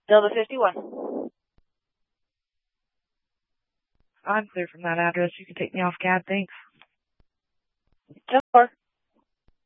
Delta 51. I'm clear from that address. You can take me off CAD, thanks. 10-4.